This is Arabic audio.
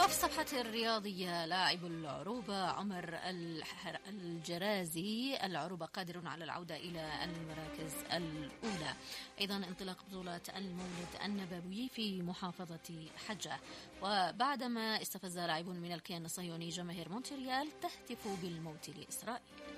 وفي الصفحة الرياضية لاعب العروبة عمر الجرازي العروبة قادر على العودة إلى المراكز الأولى. أيضا انطلاق بطولة المولد النبوي في محافظة حجة. وبعدما استفز لاعب من الكيان الصهيوني جماهير مونتريال تهتف بالموت لإسرائيل.